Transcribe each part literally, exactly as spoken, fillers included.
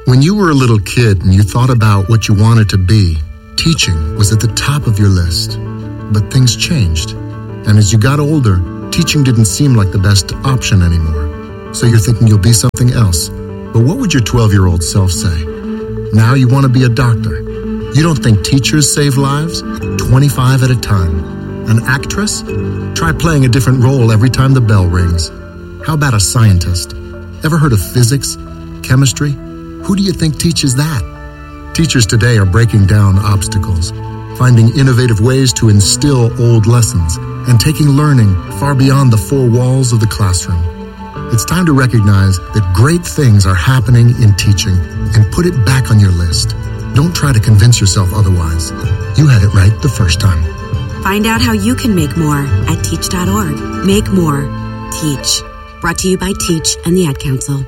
When you were a little kid and you thought about what you wanted to be, teaching was at the top of your list. But things changed. And as you got older, teaching didn't seem like the best option anymore. So you're thinking you'll be something else. But what would your twelve-year-old self say? Now you want to be a doctor. You don't think teachers save lives? twenty-five at a time. An actress? Try playing a different role every time the bell rings. How about a scientist? Ever heard of physics? Chemistry? Who do you think teaches that? Teachers today are breaking down obstacles, finding innovative ways to instill old lessons, and taking learning far beyond the four walls of the classroom. It's time to recognize that great things are happening in teaching and put it back on your list. Don't try to convince yourself otherwise. You had it right the first time. Find out how you can make more at teach dot org. Make more. Teach. Brought to you by Teach and the Ad Council.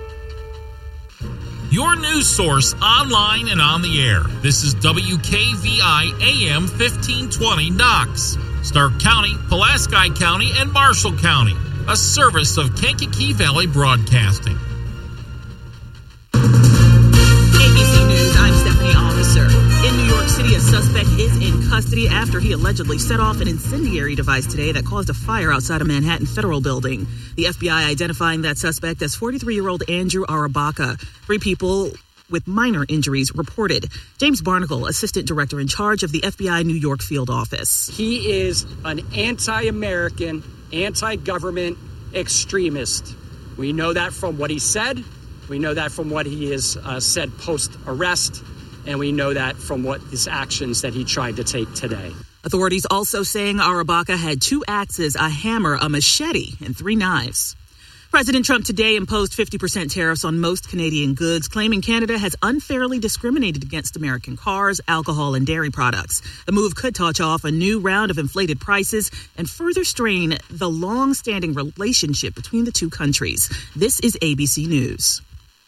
Your news source online and on the air. This is W K V I A M fifteen twenty Knox, Stark County, Pulaski County, and Marshall County. A service of Kankakee Valley Broadcasting. A B C News, I'm Stephanie Officer. In New York City, a suspect is in custody after he allegedly set off an incendiary device today that caused a fire outside a Manhattan Federal building. The F B I identifying that suspect as forty-three-year-old Andrew Arabaka. Three people with minor injuries reported. James Barnacle, Assistant Director in charge of the F B I New York Field Office. He is an anti-American, anti-government extremist. We know that from what he said. We know that from what he has uh, said post-arrest. And we know that from what his actions that he tried to take today. Authorities also saying Arabaka had two axes, a hammer, a machete, and three knives. President Trump today imposed fifty percent tariffs on most Canadian goods, claiming Canada has unfairly discriminated against American cars, alcohol, and dairy products. The move could touch off a new round of inflated prices and further strain the long-standing relationship between the two countries. This is A B C News.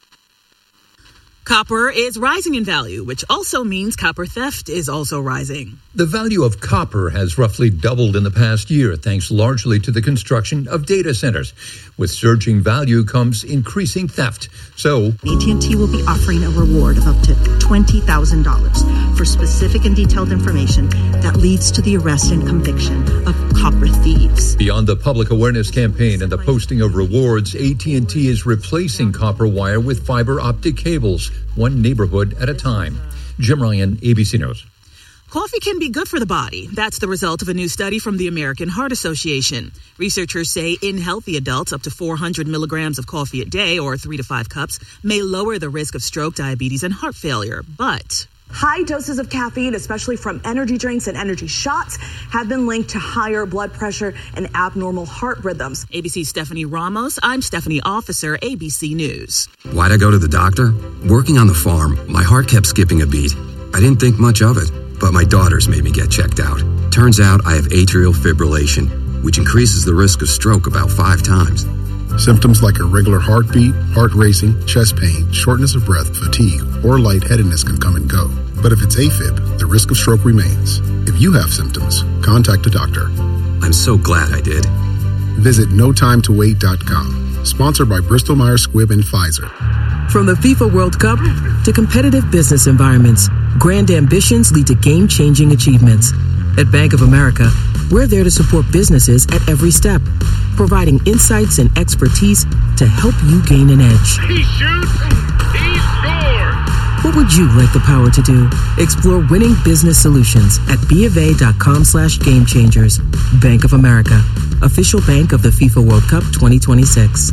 Copper is rising in value, which also means copper theft is also rising. The value of copper has roughly doubled in the past year, thanks largely to the construction of data centers. With surging value comes increasing theft. So A T and T will be offering a reward of up to twenty thousand dollars for specific and detailed information that leads to the arrest and conviction of copper thieves. Beyond the public awareness campaign and the posting of rewards, A T and T is replacing copper wire with fiber optic cables, one neighborhood at a time. Jim Ryan, A B C News. Coffee can be good for the body. That's the result of a new study from the American Heart Association. Researchers say in healthy adults, up to four hundred milligrams of coffee a day, or three to five cups, may lower the risk of stroke, diabetes, and heart failure. But high doses of caffeine, especially from energy drinks and energy shots, have been linked to higher blood pressure and abnormal heart rhythms. A B C's Stephanie Ramos. I'm Stephanie Officer, A B C News. Why'd I go to the doctor? Working on the farm, my heart kept skipping a beat. I didn't think much of it, but my daughters made me get checked out. Turns out I have atrial fibrillation, which increases the risk of stroke about five times. Symptoms like irregular heartbeat, heart racing, chest pain, shortness of breath, fatigue, or lightheadedness can come and go. But if it's AFib, the risk of stroke remains. If you have symptoms, contact a doctor. I'm so glad I did. Visit no time to wait dot com. Sponsored by Bristol Myers Squibb and Pfizer. From the FIFA World Cup to competitive business environments, grand ambitions lead to game-changing achievements. At Bank of America, we're there to support businesses at every step, providing insights and expertise to help you gain an edge. He shoots, he scores! What would you like the power to do? Explore winning business solutions at BofA.com slash game changers. Bank of America, official bank of the FIFA World Cup twenty twenty-six.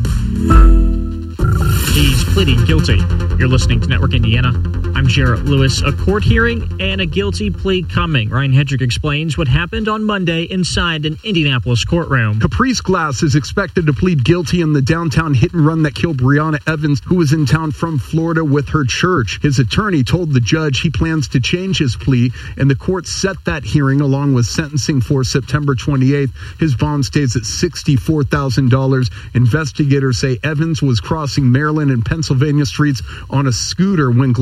He's pleading guilty. You're listening to Network Indiana. I'm Jarrett Lewis. A court hearing and a guilty plea coming. Ryan Hedrick explains what happened on Monday inside an Indianapolis courtroom. Caprice Glass is expected to plead guilty in the downtown hit and run that killed Breonna Evans, who was in town from Florida with her church. His attorney told the judge he plans to change his plea, and the court set that hearing along with sentencing for September twenty-eighth. His bond stays at sixty-four thousand dollars. Investigators say Evans was crossing Maryland and Pennsylvania streets on a scooter when Glass hit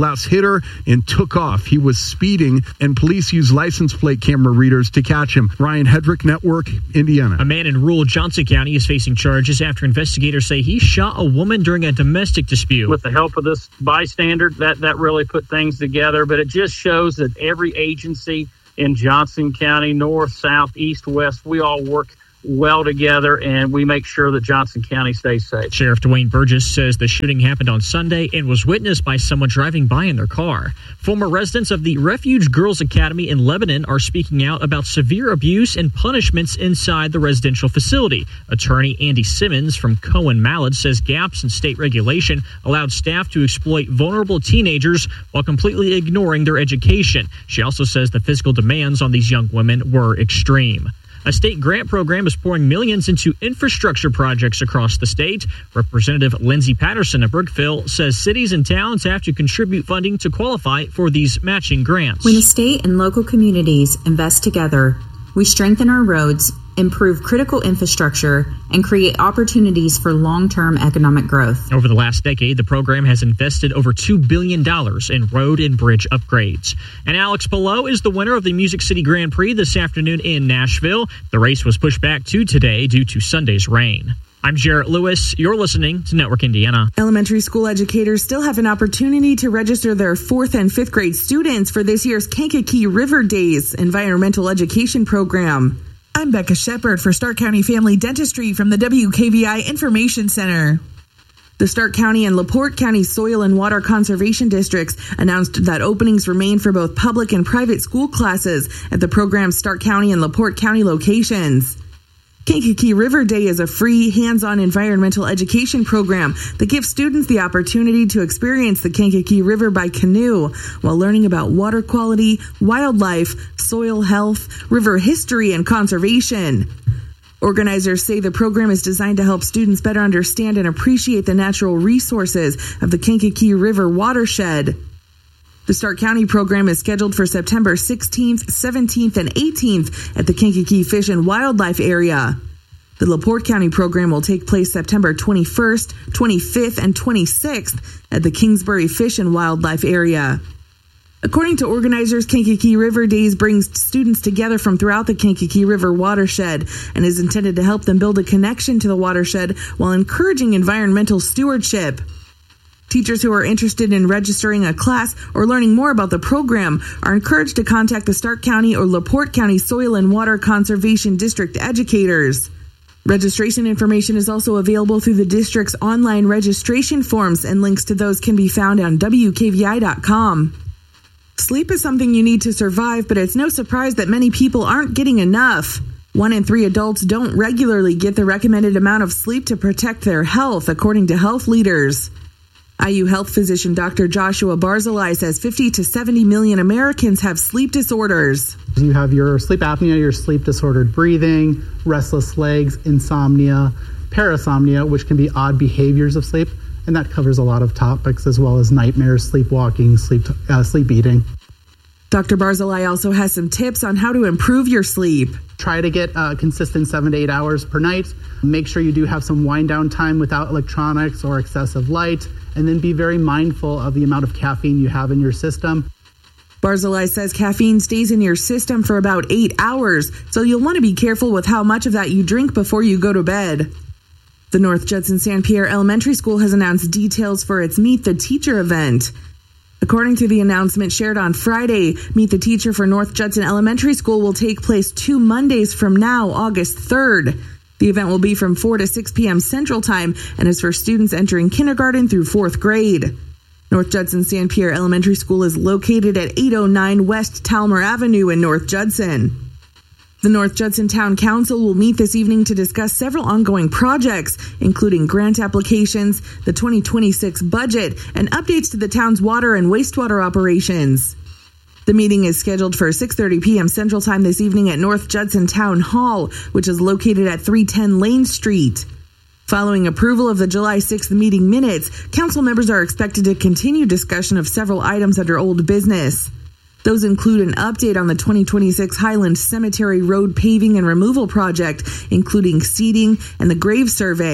hitter and took off. He was speeding, and police used license plate camera readers to catch him. Ryan Hedrick, Network, Indiana. A man in rural Johnson County is facing charges after investigators say he shot a woman during a domestic dispute. With the help of this bystander, that, that really put things together, but it just shows that every agency in Johnson County, north, south, east, west, we all work well together, and we make sure that Johnson County stays safe. Sheriff Dwayne Burgess says the shooting happened on Sunday and was witnessed by someone driving by in their car. Former residents of the Refuge Girls Academy in Lebanon are speaking out about severe abuse and punishments inside the residential facility. Attorney Andy Simmons from Cohen Mallard says gaps in state regulation allowed staff to exploit vulnerable teenagers while completely ignoring their education. She also says the physical demands on these young women were extreme. A state grant program is pouring millions into infrastructure projects across the state. Representative Lindsey Patterson of Brookville says cities and towns have to contribute funding to qualify for these matching grants. When the state and local communities invest together, we strengthen our roads, improve critical infrastructure, and create opportunities for long-term economic growth. Over the last decade, the program has invested over two billion dollars in road and bridge upgrades. And Alex Palou is the winner of the Music City Grand Prix this afternoon in Nashville. The race was pushed back to today due to Sunday's rain. I'm Jarrett Lewis. You're listening to Network Indiana. Elementary school educators still have an opportunity to register their fourth and fifth grade students for this year's Kankakee River Days environmental education program. I'm Becca Shepard for Stark County Family Dentistry from the W K V I Information Center. The Stark County and LaPorte County Soil and Water Conservation Districts announced that openings remain for both public and private school classes at the program's Stark County and LaPorte County locations. Kankakee River Day is a free, hands-on environmental education program that gives students the opportunity to experience the Kankakee River by canoe while learning about water quality, wildlife, soil health, river history, and conservation. Organizers say the program is designed to help students better understand and appreciate the natural resources of the Kankakee River watershed. The Stark County program is scheduled for September sixteenth, seventeenth, and eighteenth at the Kankakee Fish and Wildlife Area. The LaPorte County program will take place September twenty-first, twenty-fifth, and twenty-sixth at the Kingsbury Fish and Wildlife Area. According to organizers, Kankakee River Days brings students together from throughout the Kankakee River watershed and is intended to help them build a connection to the watershed while encouraging environmental stewardship. Teachers who are interested in registering a class or learning more about the program are encouraged to contact the Stark County or LaPorte County Soil and Water Conservation District educators. Registration information is also available through the district's online registration forms, and links to those can be found on W K V I dot com. Sleep is something you need to survive, but it's no surprise that many people aren't getting enough. One in three adults don't regularly get the recommended amount of sleep to protect their health, according to health leaders. I U Health physician Doctor Joshua Barzilai says fifty to seventy million Americans have sleep disorders. You have your sleep apnea, your sleep disordered breathing, restless legs, insomnia, parasomnia, which can be odd behaviors of sleep, and that covers a lot of topics as well as nightmares, sleepwalking, sleep uh, sleep eating. Doctor Barzilai also has some tips on how to improve your sleep. Try to get a consistent seven to eight hours per night. Make sure you do have some wind down time without electronics or excessive light, and then be very mindful of the amount of caffeine you have in your system. Barzilai says caffeine stays in your system for about eight hours, so you'll want to be careful with how much of that you drink before you go to bed. The North Judson San Pierre Elementary School has announced details for its Meet the Teacher event. According to the announcement shared on Friday, Meet the Teacher for North Judson Elementary School will take place two Mondays from now, August third. The event will be from four to six p.m. Central Time and is for students entering kindergarten through fourth grade. North Judson San Pierre Elementary School is located at eight oh nine West Talmer Avenue in North Judson. The North Judson Town Council will meet this evening to discuss several ongoing projects, including grant applications, the twenty twenty-six budget, and updates to the town's water and wastewater operations. The meeting is scheduled for six thirty p.m. Central Time this evening at North Judson Town Hall, which is located at three ten Lane Street. Following approval of the July sixth meeting minutes, council members are expected to continue discussion of several items under old business. Those include an update on the twenty twenty-six Highland Cemetery Road paving and removal project, including seeding and the grave survey.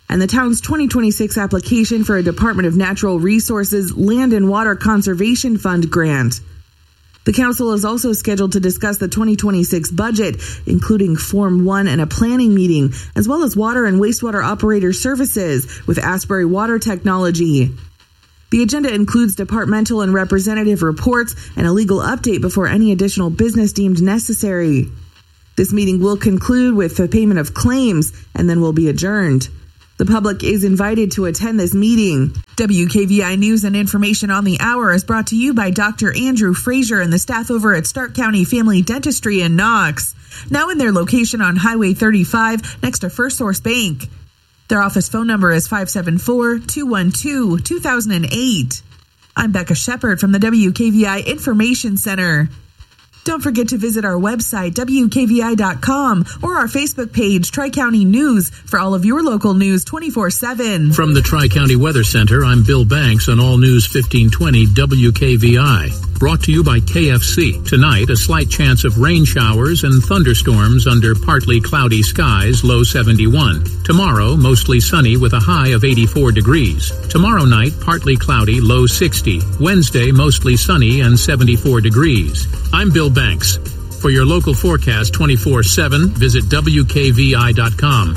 and the town's twenty twenty-six application for a Department of Natural Resources Land and Water Conservation Fund grant. The council is also scheduled to discuss the twenty twenty-six budget, including Form one and a planning meeting, as well as water and wastewater operator services with Asbury Water Technology. The agenda includes departmental and representative reports and a legal update before any additional business deemed necessary. This meeting will conclude with the payment of claims and then will be adjourned. The public is invited to attend this meeting. W K V I News and information on the hour is brought to you by Doctor Andrew Frazier and the staff over at Stark County Family Dentistry in Knox. Now in their location on Highway thirty-five next to First Source Bank. Their office phone number is five seven four, two one two, two thousand eight. I'm Becca Shepard from the W K V I Information Center. Don't forget to visit our website, W K V I dot com, or our Facebook page, Tri-County News, for all of your local news twenty-four seven. From the Tri-County Weather Center, I'm Bill Banks on All News fifteen twenty W K V I. Brought to you by K F C. Tonight, a slight chance of rain showers and thunderstorms under partly cloudy skies, low seventy-one. Tomorrow, mostly sunny with a high of eighty-four degrees. Tomorrow night, partly cloudy, low sixty. Wednesday, mostly sunny and seventy-four degrees. I'm Bill Banks. For your local forecast twenty-four seven, visit W K V I dot com.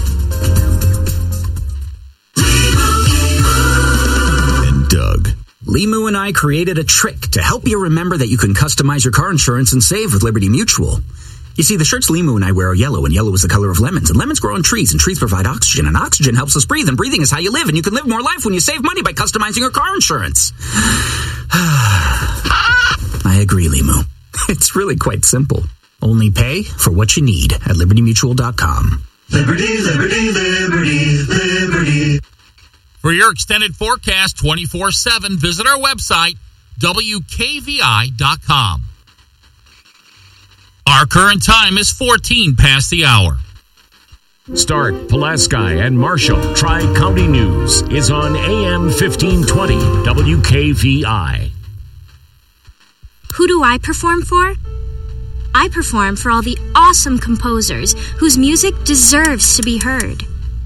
And Doug. Limu and I created a trick to help you remember that you can customize your car insurance and save with Liberty Mutual. You see, the shirts Limu and I wear are yellow, and yellow is the color of lemons. And lemons grow on trees, and trees provide oxygen, and oxygen helps us breathe, and breathing is how you live, and you can live more life when you save money by customizing your car insurance. I agree, Limu. It's really quite simple. Only pay for what you need at liberty mutual dot com. Liberty, liberty, liberty, liberty. For your extended forecast twenty-four seven, visit our website, W K V I dot com. Our current time is fourteen past the hour. Stark, Pulaski, and Marshall Tri-County News is on A M fifteen twenty W K V I. Who do I perform for? I perform for all the awesome composers whose music deserves to be heard.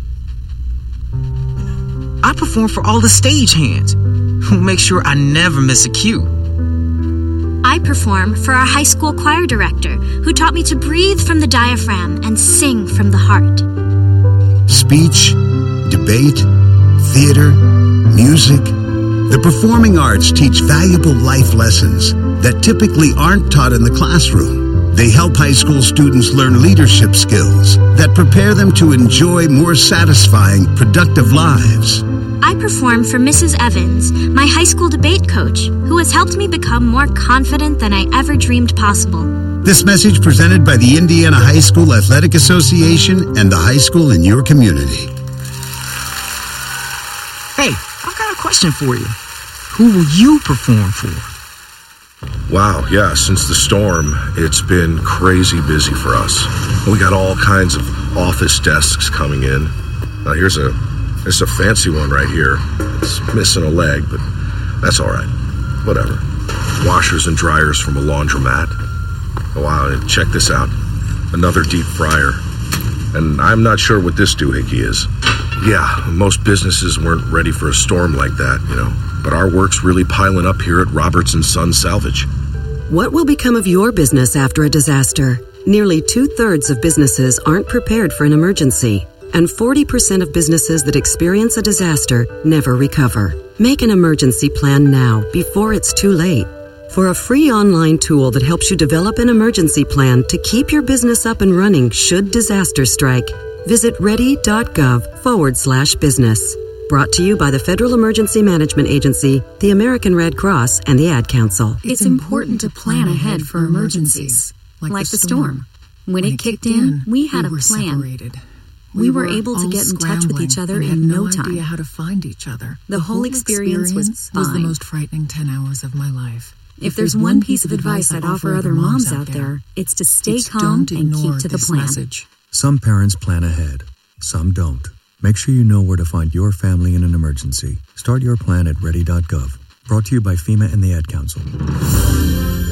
I perform for all the stagehands who make sure I never miss a cue. I perform for our high school choir director who taught me to breathe from the diaphragm and sing from the heart. Speech, debate, theater, music. The performing arts teach valuable life lessons that typically aren't taught in the classroom. They help high school students learn leadership skills that prepare them to enjoy more satisfying, productive lives. I perform for Missus Evans, my high school debate coach, who has helped me become more confident than I ever dreamed possible. This message presented by the Indiana High School Athletic Association and the high school in your community. Hey, I've got a question for you. Who will you perform for? Wow, yeah, since the storm, it's been crazy busy for us. We got all kinds of office desks coming in. Now here's a There's a fancy one right here. It's missing a leg, but that's all right. Whatever. Washers and dryers from a laundromat. Oh, wow, and check this out. Another deep fryer. And I'm not sure what this doohickey is. Yeah, most businesses weren't ready for a storm like that, you know. But our work's really piling up here at Roberts and Son Salvage. What will become of your business after a disaster? Nearly two-thirds of businesses aren't prepared for an emergency. And forty percent of businesses that experience a disaster never recover. Make an emergency plan now, before it's too late. For a free online tool that helps you develop an emergency plan to keep your business up and running should disaster strike, visit ready.gov forward slash business. Brought to you by the Federal Emergency Management Agency, the American Red Cross, and the Ad Council. It's important to plan ahead for emergencies, like the storm. When it kicked in, we had a plan. We, we were, were able to get in touch with each other in no, no time. Idea how to find each other. The, the whole, whole experience, experience was fine. was the most frightening ten hours of my life. If, if there's, there's one piece of advice I'd offer other moms out there, it's to stay it's calm and keep to the plan. Message. Some parents plan ahead, some don't. Make sure you know where to find your family in an emergency. Start your plan at ready dot gov. Brought to you by FEMA and the Ad Council.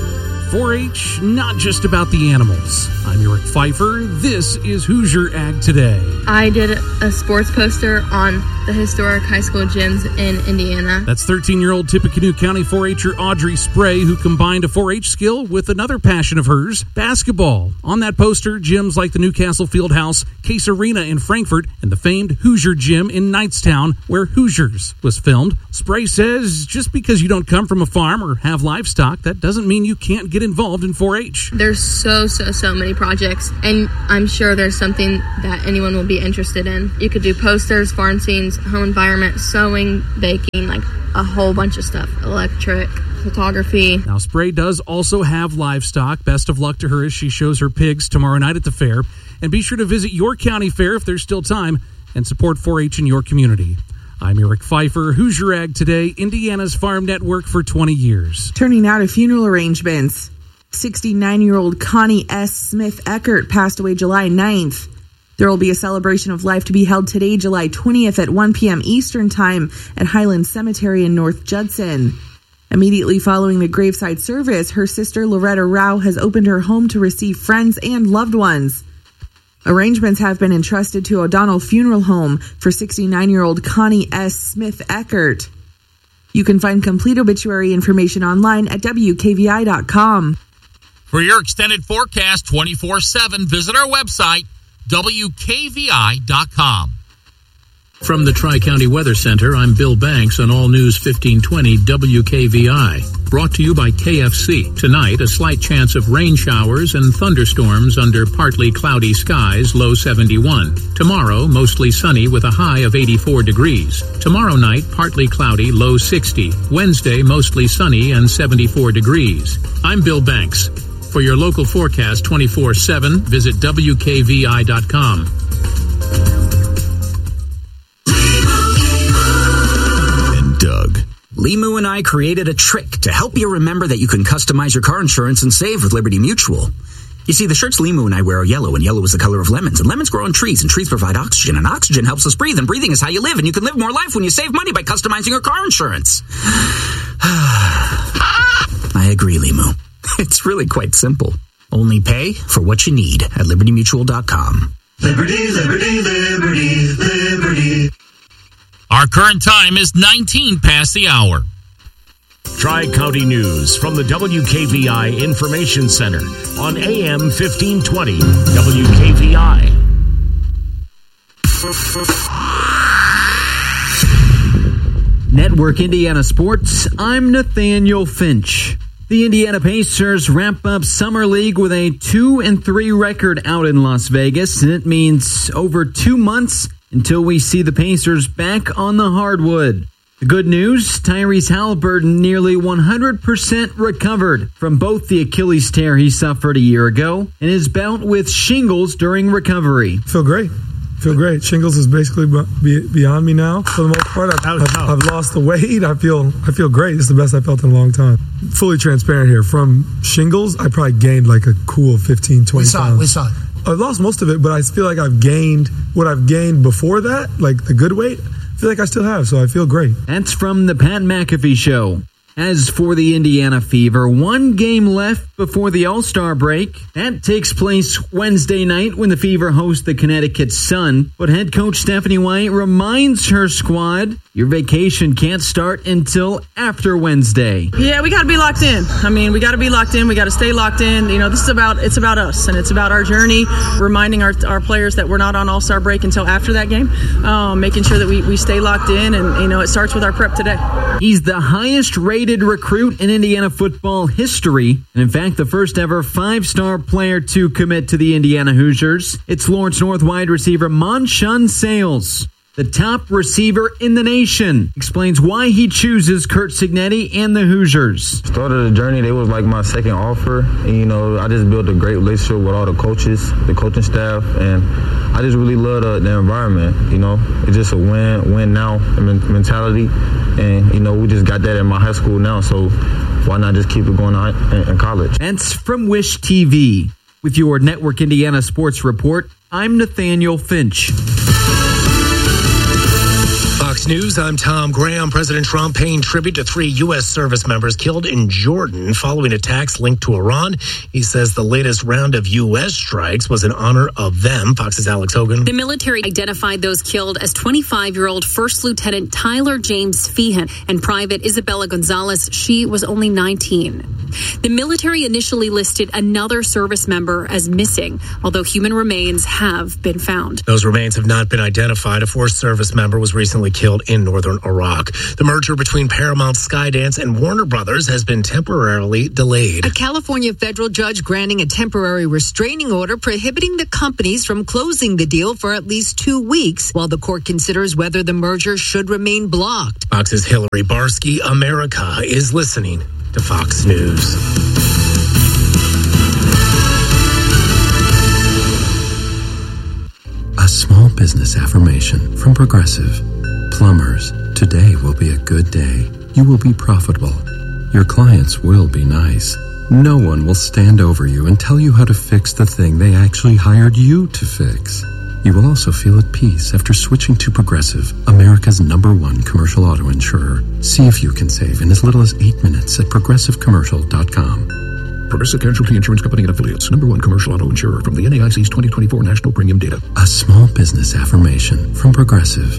four H, not just about the animals. I'm Eric Pfeiffer. This is Hoosier Ag Today. I did a sports poster on the historic high school gyms in Indiana. That's thirteen-year-old Tippecanoe County four H'er Audrey Spray, who combined a four H skill with another passion of hers, basketball. On that poster, gyms like the Newcastle Fieldhouse, Case Arena in Frankfort, and the famed Hoosier Gym in Knightstown, where Hoosiers was filmed. Spray says just because you don't come from a farm or have livestock, that doesn't mean you can't get involved in four H. There's so, so, so many projects, and I'm sure there's something that anyone will be interested in. You could do posters, farm scenes, home environment, sewing, baking, like a whole bunch of stuff, electric, photography. Now, Spray does also have livestock. Best of luck to her as she shows her pigs tomorrow night at the fair. And be sure to visit your county fair if there's still time and support four H in your community. I'm Eric Pfeiffer, Hoosier Ag Today, Indiana's farm network for twenty years. Turning now to funeral arrangements. sixty-nine-year-old Connie S. Smith Eckert passed away July ninth. There will be a celebration of life to be held today, July twentieth at one p.m. Eastern Time at Highland Cemetery in North Judson. Immediately following the graveside service, her sister Loretta Rao has opened her home to receive friends and loved ones. Arrangements have been entrusted to O'Donnell Funeral Home for sixty-nine-year-old Connie S. Smith Eckert. You can find complete obituary information online at W K V I dot com. For your extended forecast twenty-four seven, visit our website, W K V I dot com. From the Tri-County Weather Center, I'm Bill Banks on All News fifteen twenty W K V I. Brought to you by K F C. Tonight, a slight chance of rain showers and thunderstorms under partly cloudy skies, low seventy-one. Tomorrow, mostly sunny with a high of eighty-four degrees. Tomorrow night, partly cloudy, low sixty. Wednesday, mostly sunny and seventy-four degrees. I'm Bill Banks. For your local forecast twenty-four seven, visit W K V I dot com. Doug. Limu and I created a trick to help you remember that you can customize your car insurance and save with Liberty Mutual. You see, the shirts Limu and I wear are yellow, and yellow is the color of lemons, and lemons grow on trees, and trees provide oxygen, and oxygen helps us breathe, and breathing is how you live, and you can live more life when you save money by customizing your car insurance. I agree, Limu. It's really quite simple. Only pay for what you need at liberty mutual dot com. Liberty, liberty, liberty, liberty. Our current time is nineteen past the hour. Tri-County News from the W K V I Information Center on A M fifteen twenty W K V I. Network Indiana Sports, I'm Nathaniel Finch. The Indiana Pacers wrap up Summer League with a two and three record out in Las Vegas, and it means over two months until we see the Pacers back on the hardwood. The good news, Tyrese Halliburton nearly one hundred percent recovered from both the Achilles tear he suffered a year ago and his bout with shingles during recovery. Feel great. Feel great. Shingles is basically beyond me now for the most part. I've, I've, I've lost the weight. I feel I feel great. It's the best I've felt in a long time. Fully transparent here. From shingles, I probably gained like a cool fifteen, twenty we saw pounds. It, we saw it. I lost most of it, but I feel like I've gained what I've gained before that, like the good weight. I feel like I still have, so I feel great. That's from the Pat McAfee Show. As for the Indiana Fever, one game left before the All-Star break. That takes place Wednesday night when the Fever host the Connecticut Sun. But head coach Stephanie White reminds her squad, your vacation can't start until after Wednesday. Yeah, we got to be locked in. I mean, we got to be locked in. We got to stay locked in. You know, this is about, it's about us, and it's about our journey, reminding our, our players that we're not on All-Star break until after that game, um, making sure that we, we stay locked in, and, you know, it starts with our prep today. He's the highest rated recruit in Indiana football history, and in fact the first ever five-star player to commit to the Indiana Hoosiers. It's Lawrence North wide receiver Monshun Sales, the top receiver in the nation, explains why he chooses Curt Cignetti and the Hoosiers. Started the journey, they was like my second offer, and you know, I just built a great relationship with all the coaches, the coaching staff, and I just really love the, the environment. You know, it's just a win, win now mentality, and you know, we just got that in my high school now, so why not just keep it going on in, in college? That's from Wish T V. With your Network Indiana Sports Report, I'm Nathaniel Finch. Fox News, I'm Tom Graham. President Trump paying tribute to three U S service members killed in Jordan following attacks linked to Iran. He says the latest round of U S strikes was in honor of them. Fox's Alex Hogan. The military identified those killed as twenty-five-year-old First Lieutenant Tyler James Feehan and Private Isabella Gonzalez. She was only nineteen. The military initially listed another service member as missing, although human remains have been found. Those remains have not been identified. A fourth service member was recently killed in northern Iraq. The merger between Paramount, Skydance, and Warner Brothers has been temporarily delayed. A California federal judge granting a temporary restraining order prohibiting the companies from closing the deal for at least two weeks while the court considers whether the merger should remain blocked. Fox's Hillary Barsky. America is listening to Fox News. A small business affirmation from Progressive. Plumbers, today will be a good day. You will be profitable. Your clients will be nice. No one will stand over you and tell you how to fix the thing they actually hired you to fix. You will also feel at peace after switching to Progressive, America's number one commercial auto insurer. See if you can save in as little as eight minutes at progressive commercial dot com. Progressive Casualty Insurance Company and Affiliates. Number one commercial auto insurer from the N A I C's twenty twenty-four National Premium Data. A small business affirmation from Progressive.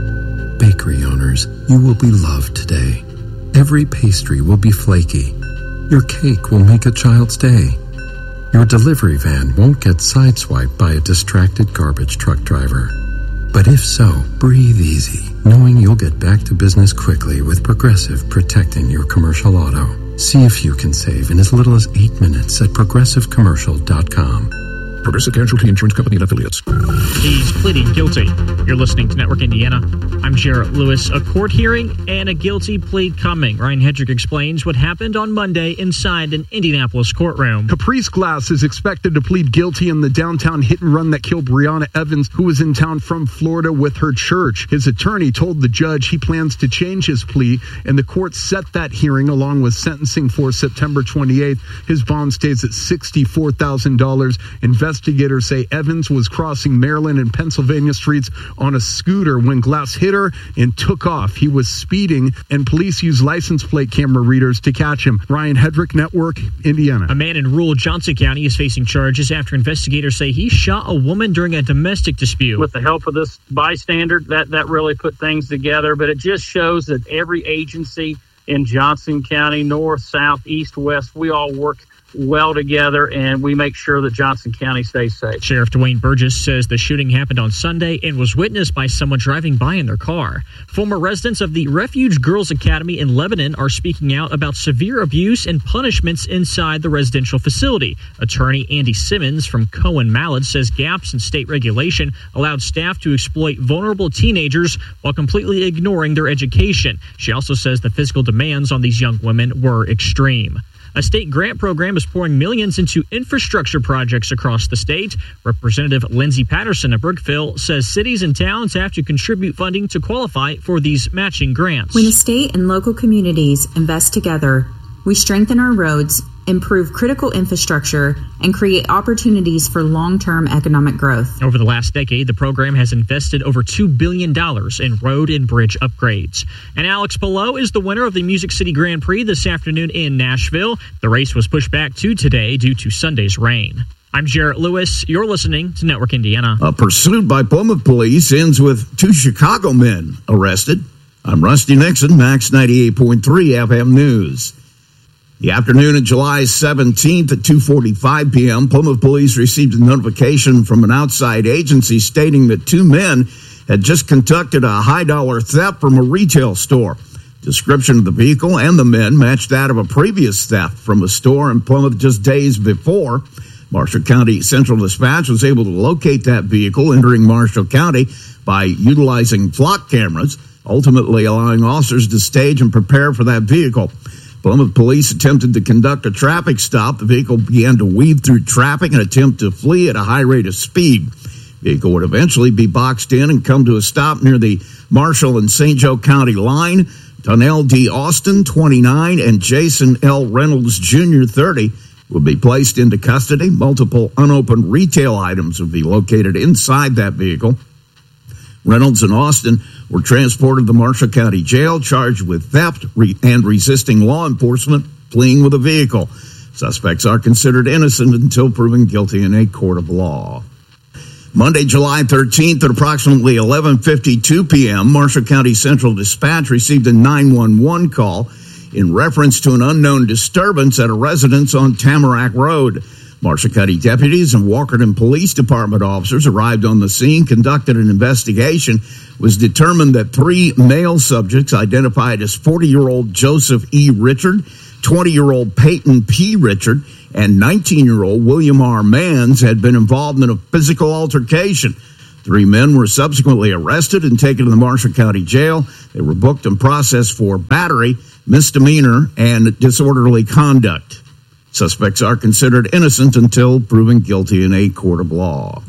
Bakery owners, you will be loved today. Every pastry will be flaky. Your cake will make a child's day. Your delivery van won't get sideswiped by a distracted garbage truck driver. But if so, breathe easy, knowing you'll get back to business quickly with Progressive protecting your commercial auto. See if you can save in as little as eight minutes at progressive commercial dot com. Progressive Casualty Insurance Company and Affiliates. He's pleading guilty. You're listening to Network Indiana. I'm Jarrett Lewis. A court hearing and a guilty plea coming. Ryan Hedrick explains what happened on Monday inside an Indianapolis courtroom. Caprice Glass is expected to plead guilty in the downtown hit and run that killed Brianna Evans, who was in town from Florida with her church. His attorney told the judge he plans to change his plea, and the court set that hearing along with sentencing for September twenty-eighth. His bond stays at sixty-four thousand dollars. Investigators say Evans was crossing Maryland and Pennsylvania streets on a scooter when Glass hit her and took off. He was speeding, and police used license plate camera readers to catch him. Ryan Hedrick, Network, Indiana. A man in rural Johnson County is facing charges after investigators say he shot a woman during a domestic dispute. With the help of this bystander, that, that really put things together, but it just shows that every agency in Johnson County, north, south, east, west, we all work well together, and we make sure that Johnson County stays safe. Sheriff Dwayne Burgess says the shooting happened on Sunday and was witnessed by someone driving by in their car. Former residents of the Refuge Girls Academy in Lebanon are speaking out about severe abuse and punishments inside the residential facility. Attorney Andy Simmons from Cohen Mallard says gaps in state regulation allowed staff to exploit vulnerable teenagers while completely ignoring their education. She also says the physical demands on these young women were extreme. A state grant program is pouring millions into infrastructure projects across the state. Representative Lindsey Patterson of Brookville says cities and towns have to contribute funding to qualify for these matching grants. When the state and local communities invest together, we strengthen our roads, improve critical infrastructure, and create opportunities for long-term economic growth. Over the last decade, the program has invested over two billion dollars in road and bridge upgrades. And Alex Palou is the winner of the Music City Grand Prix this afternoon in Nashville. The race was pushed back to today due to Sunday's rain. I'm Jarrett Lewis. You're listening to Network Indiana. A pursuit by Plymouth police ends with two Chicago men arrested. I'm Rusty Nixon, Max ninety-eight point three F M News. The afternoon of July seventeenth at two forty-five p.m., Plymouth police received a notification from an outside agency stating that two men had just conducted a high-dollar theft from a retail store. Description of the vehicle and the men matched that of a previous theft from a store in Plymouth just days before. Marshall County Central Dispatch was able to locate that vehicle entering Marshall County by utilizing flock cameras, ultimately allowing officers to stage and prepare for that vehicle. Plymouth police attempted to conduct a traffic stop. The vehicle began to weave through traffic and attempt to flee at a high rate of speed. The vehicle would eventually be boxed in and come to a stop near the Marshall and Saint Joe County line. Donnell D. Austin, twenty-nine, and Jason L. Reynolds, Junior, thirty, will be placed into custody. Multiple unopened retail items will be located inside that vehicle. Reynolds and Austin were transported to Marshall County Jail, charged with theft and resisting law enforcement, fleeing with a vehicle. Suspects are considered innocent until proven guilty in a court of law. Monday, July thirteenth at approximately eleven fifty-two p.m., Marshall County Central Dispatch received a nine one one call in reference to an unknown disturbance at a residence on Tamarack Road. Marshall County deputies and Walkerton Police Department officers arrived on the scene, conducted an investigation. It was determined that three male subjects identified as forty-year-old Joseph E. Richard, twenty-year-old Peyton P. Richard, and nineteen-year-old William R. Mans had been involved in a physical altercation. Three men were subsequently arrested and taken to the Marshall County Jail. They were booked and processed for battery, misdemeanor, and disorderly conduct. Suspects are considered innocent until proven guilty in a court of law.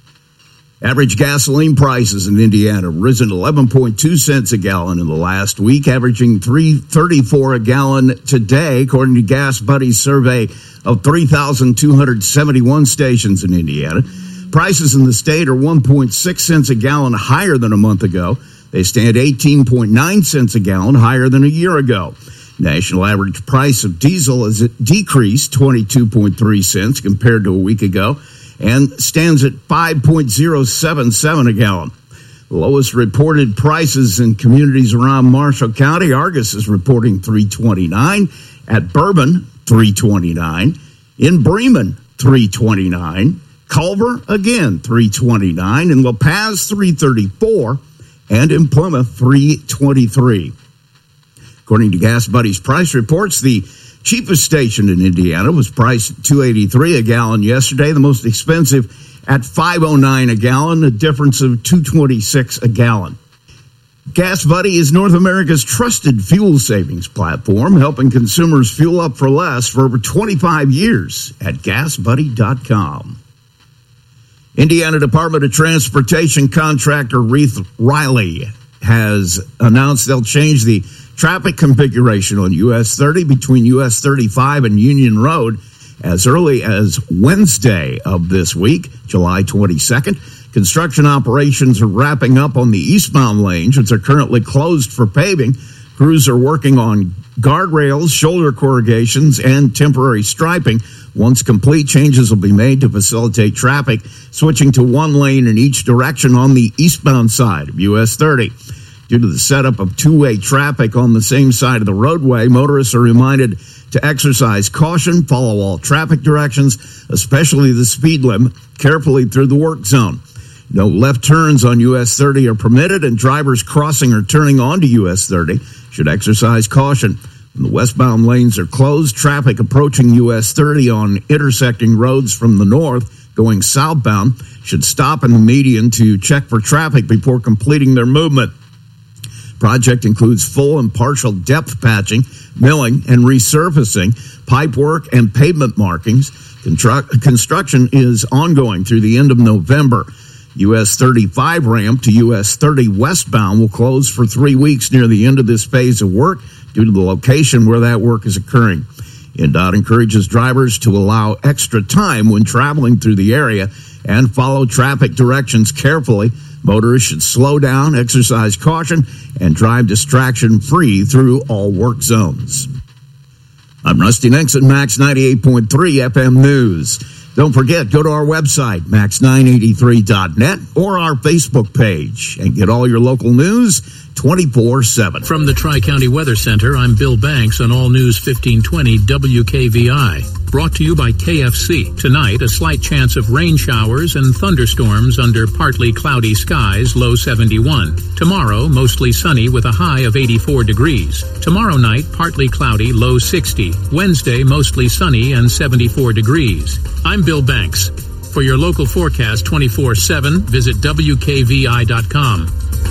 Average gasoline prices in Indiana risen eleven point two cents a gallon in the last week, averaging three thirty-four a gallon today, according to Gas Buddy's survey of three thousand two hundred seventy-one stations in Indiana. Prices in the state are one point six cents a gallon higher than a month ago. They stand eighteen point nine cents a gallon higher than a year ago. National average price of diesel has decreased twenty-two point three cents compared to a week ago and stands at five point oh seven seven a gallon. The lowest reported prices in communities around Marshall County. Argus is reporting three twenty-nine, at Bourbon three twenty-nine, in Bremen three twenty-nine, Culver again three twenty-nine, in La Paz three thirty-four, and in Plymouth three twenty-three. According to Gas Buddy's price reports, the cheapest station in Indiana was priced at two eighty-three a gallon yesterday. The most expensive at five oh nine a gallon, a difference of two twenty-six a gallon. Gas Buddy is North America's trusted fuel savings platform, helping consumers fuel up for less for over twenty-five years at gas buddy dot com. Indiana Department of Transportation contractor Reith Riley has announced they'll change the traffic configuration on U S thirty between U S thirty-five and Union Road as early as Wednesday of this week, July twenty-second. Construction operations are wrapping up on the eastbound lanes, which are currently closed for paving. Crews are working on guardrails, shoulder corrugations, and temporary striping. Once complete, changes will be made to facilitate traffic, switching to one lane in each direction on the eastbound side of U S thirty. Due to the setup of two-way traffic on the same side of the roadway, motorists are reminded to exercise caution, follow all traffic directions, especially the speed limit, carefully through the work zone. No left turns on U S thirty are permitted, and drivers crossing or turning onto U S thirty should exercise caution. When the westbound lanes are closed, traffic approaching U S thirty on intersecting roads from the north going southbound should stop in the median to check for traffic before completing their movement. Project includes full and partial depth patching, milling, and resurfacing, pipe work, and pavement markings. Constru- construction is ongoing through the end of November. U S thirty-five ramp to U S thirty westbound will close for three weeks near the end of this phase of work due to the location where that work is occurring. I N D O T encourages drivers to allow extra time when traveling through the area and follow traffic directions carefully. Motorists should slow down, exercise caution, and drive distraction-free through all work zones. I'm Rusty Nixon, Max ninety-eight point three F M News. Don't forget, go to our website, max nine eighty-three dot net, or our Facebook page, and get all your local news twenty-four seven. From the Tri-County Weather Center, I'm Bill Banks on All News fifteen twenty W K V I. Brought to you by K F C. Tonight, a slight chance of rain showers and thunderstorms under partly cloudy skies, low seventy-one. Tomorrow, mostly sunny with a high of eighty-four degrees. Tomorrow night, partly cloudy, low sixty. Wednesday, mostly sunny and seventy-four degrees. I'm Bill Banks. For your local forecast twenty-four seven, visit W K V I dot com.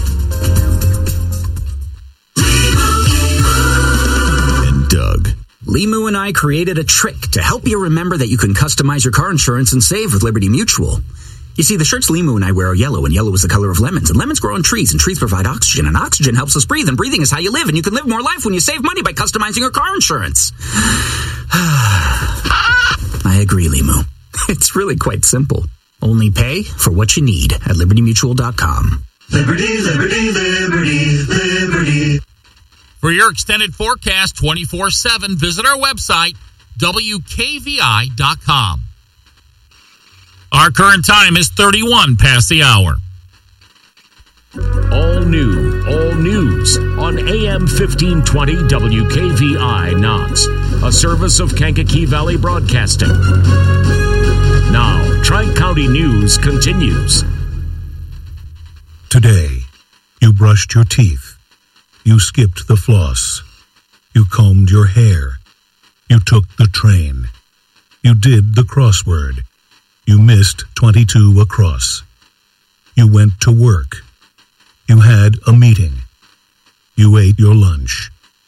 And Doug. Limu and I created a trick to help you remember that you can customize your car insurance and save with Liberty Mutual. You see, the shirts Limu and I wear are yellow, and yellow is the color of lemons. And lemons grow on trees, and trees provide oxygen, and oxygen helps us breathe, and breathing is how you live, and you can live more life when you save money by customizing your car insurance. I agree, Limu. It's really quite simple. Only pay for what you need at liberty mutual dot com. Liberty, liberty, liberty, liberty. For your extended forecast twenty-four seven, visit our website, W K V I dot com. Our current time is thirty-one past the hour. All new, all news on A M fifteen twenty W K V I Knox, a service of Kankakee Valley Broadcasting. Now, Tri-County News continues. Today, you brushed your teeth. You skipped the floss. You combed your hair. You took the train. You did the crossword. You missed twenty-two across. You went to work. You had a meeting. You ate your lunch.